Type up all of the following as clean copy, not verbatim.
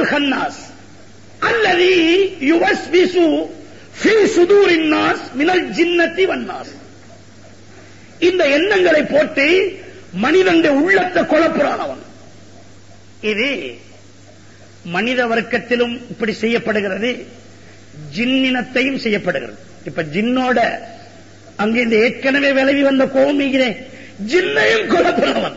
அல் ஹன்னாஸ் அல்லதி யுவஸ்விசு ஃபீ சுதூரின் நாஸ் மினல் ஜின்னத்தி வன்னாஸ். இந்த எண்ணங்களை போட்டு மனிதனுடைய உள்ளத்தை குழப்புறான் அவன். இது மனித வர்க்கத்திலும் இப்படி செய்யப்படுகிறது, ஜின்னினத்தையும் செய்யப்படுகிறது. இப்ப ஜின்னோட அங்கிருந்து ஏற்கனவே விலகி வந்த கோமிகிறேன், ஜின்னையும் குழப்புறவன்,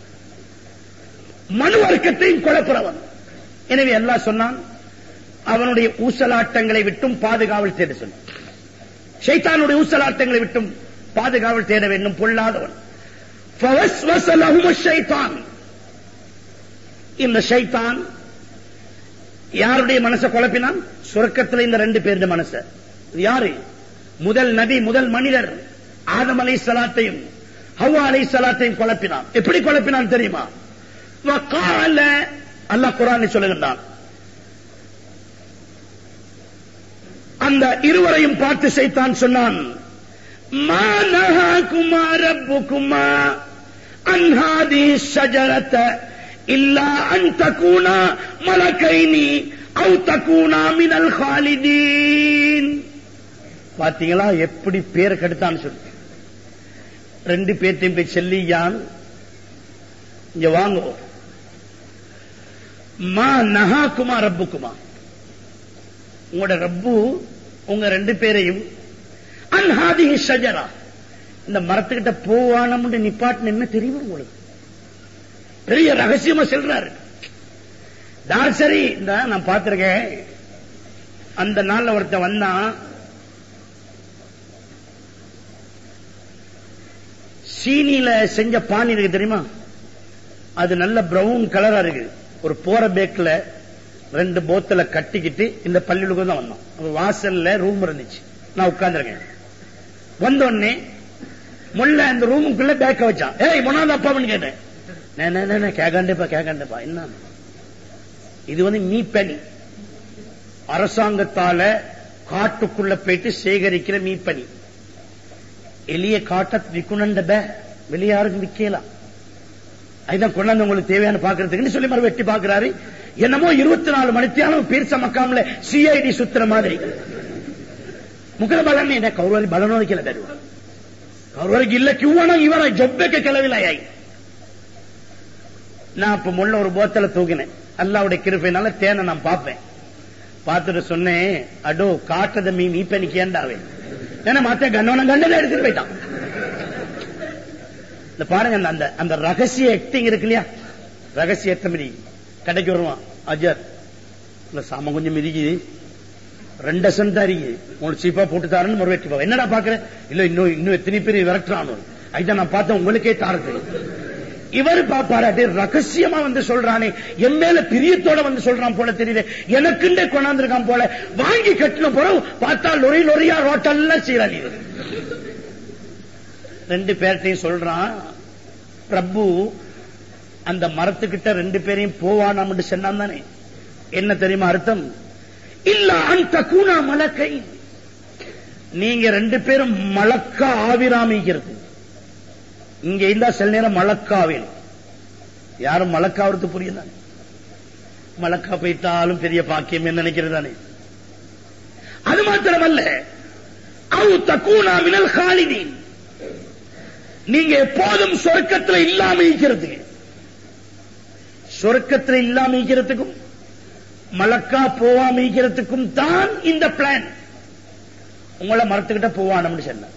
மனு வர்க்கத்தையும் குழப்புறவன். எனவே அல்லாஹ் சொன்னான், அவனுடைய ஊசலாட்டங்களை விட்டும் பாதுகாவல் தேட சொன்னான். ஷைத்தானுடைய ஊசலாட்டங்களை விட்டும் பாதுகாவல் தேட வேண்டும், பொல்லாதவன். ஃபவஸ்வஸ லஹுமுஷ் ஷைத்தான். இந்த ஷைத்தான் யாருடைய மனசை குழப்பினான்? சொர்க்கத்தில் இந்த ரெண்டு பேருடைய மனசை. யாரு? முதல் நபி, முதல் மனிதர் ஆதம் அலைஹிஸ்ஸலாத்தையும் ஹவ்வா அலைஹிஸ்ஸலாத்தையும் குழப்பினான். எப்படி குழப்பினான் தெரியுமா? வகால, அல்லாஹ் குர்ஆனில் சொல்லுகிறான், அந்த இருவரையும் பார்த்து ஷைத்தான் சொன்னான், மா நஹாகுமா ரப்புகுமா அன் ஹாதிஹி ஷஜரத இல்லா அன் தகூனா மலகைனி அவ் தகூனா மினல் காலிதீன். பாத்தீங்களா எப்படி பேரை கெடுத்தான்னு சொல்லி. ரெண்டு பேர்த்தையும் போய் செல்லியான், இங்க வாங்க, மா நஹாகுமா ரப்புகுமா, உங்களோட ரப்பு உங்க ரெண்டு பேரையும் அன் ஹாதிஹி ஷஜரா, இந்த மரத்துக்கிட்ட போவானம் நிப்பாட்டு என்ன தெரியுமா உங்களுக்கு? பெரிய ரகசியமா சொல்றாரு. தாசரி இந்த நான் பார்த்திருக்கேன், அந்த நாள்ல ஒருத்த வந்தான், சீனியில செஞ்ச பானி இருக்கு தெரியுமா, அது நல்ல பிரவுன் கலரா இருக்கு. ஒரு போற பேக்ல ரெண்டு போத்தல கட்டிக்கிட்டு இந்த பள்ளிகளுக்கு தான் வந்தோம். வாசல்ல ரூம் இருந்துச்சு, நான் உட்கார்ந்துருக்கேன். வந்தோடனே முல்ல அந்த ரூமுக்குள்ள பேக்க வச்சான். ஏய் முன்னாள் அப்பான்னு கேட்டேன். கேட்கண்டப்பா என்ன இது மீப்பனி, அரசாங்கத்தால காட்டுக்குள்ள போயிட்டு சேகரிக்கிற மீப்பனி. எளிய காட்ட விக்குணண்ட வெளியாருக்கு விக்கலாம். அதுதான் கொண்டாந்து உங்களுக்கு தேவையான பாக்குறதுக்கு சொல்லி மறு வெட்டி பாக்குறாரு. என்னமோ 24 மணித்தியாலும் பீர்ச மக்காமல சிஐடி சுத்துற மாதிரி முகத பலன் என்ன கௌரவரி பலனோடு ಕೆಲ ಬರುವ கௌரவரிக்கு இல்ல கியூவானா ಇವರ ಜೊಬ್ಬಕ್ಕೆ ಕೆಲವಿಲ್ಲ. நான் இப்ப முள்ள ஒரு போத்தல தூக்கினேன். அல்லாவுடைய கிருபையினால தேனை நான் பார்ப்பேன். பார்த்துட்டு சொன்னேன், அடோ காட்டத மீன் இப்ப நீ கேண்டாவே ஏன்னா மாத்த கண்ணவன கண்டதை எடுத்துட்டு போயிட்டான். இந்த பாருங்க, அந்த அந்த ரகசிய ஆக்டிங் இருக்கு இல்லையா, ரகசிய எத்தமதி கடைக்கு வருவான். அஜர் இல்ல சாம கொஞ்சம் மிதிக்குது, 2 சென்ட் அறிக்கு உங்களுக்கு சீப்பா போட்டு தாருன்னு மறுவெட்டி போவேன். என்னடா பாக்குறேன், இல்ல இன்னும் எத்தனை பேர் விரட்டுறானு, அதுதான் நான் பார்த்தேன் உங்களுக்கே தாரது. இவர் பாப்பாராட்டி ரகசியமா வந்து சொல்றானே, என் மேல பிரியத்தோட வந்து சொல்றான் போல தெரியுது, எனக்குண்டே கொண்டாந்துருக்கான் போல. வாங்கி கட்டின பிறகு பார்த்தா லொரி லொரியா ரோட்டெல்லாம் சீராளி. 2 பேர்ட்டையும் சொல்றான், பிரபு அந்த மரத்துக்கிட்ட 2 பேரையும் போவானாம் சொன்னான் தானே. என்ன தெரியுமா அர்த்தம்? இல்ல அந்த கூணா மலக்கை, நீங்க 2 பேரும் மலக்கா ஆவிராமிக்கிறது. இங்க இருந்தா சில நேரம் மலக்காவில் யாரும் மலக்காவது புரியுதா? மலக்கா போயிட்டாலும் பெரிய பாக்கியம் என்ன நினைக்கிறதானே. அது மாத்திரமல்ல, அவு தக்கூனா மினல் காலிதீன், நீங்க எப்போதும் சொர்க்கத்தில் இல்லாம இருக்கிறதுக்கு, சொர்க்கத்தில் இல்லாம இருக்கிறதுக்கும் மலக்கா போவாம இருக்கிறதுக்கும் தான் இந்த பிளான். உங்களை மரத்துக்கிட்ட போவானு சொன்ன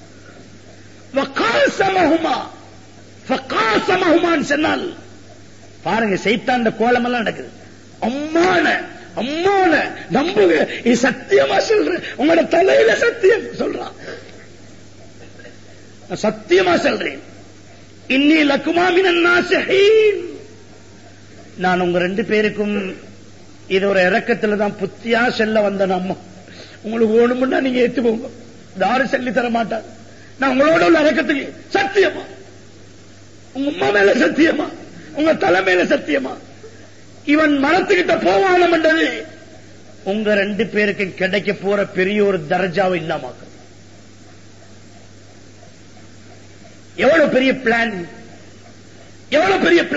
சொன்னால் பாருங்க, சைத்தான் கோலம் எல்லாம் நடக்குது. அம்மான அம்மான நம்புங்க, இது சத்தியமா சொல்றேன், உங்களோட தலையில சத்தியம் சொல்றான், சத்தியமா சொல்றேன். இன்னி லக்குமா மினன் நாஸிஹீன், நான் உங்க 2 பேருக்கும் இது ஒரு இறக்கத்துல தான் புத்தியா செல்ல வந்த அம்மா. உங்களுக்கு ஓணுமுன்னா நீங்க ஏத்து போங்க, யாரும் சொல்லி தர மாட்டார். நான் உங்களோட உள்ள இறக்கத்துக்கு சத்தியமா, உங்க அம்மா மேல சத்தியமா, உங்க தலை மேல சத்தியமா, இவன் மரத்துக்கிட்ட போவானம் என்றது உங்க 2 பேருக்கு கிடைக்க போற பெரிய ஒரு தர்ஜாவை இல்லாம. எவ்வளவு பெரிய பிளான், எவ்வளவு பெரிய பிளான்.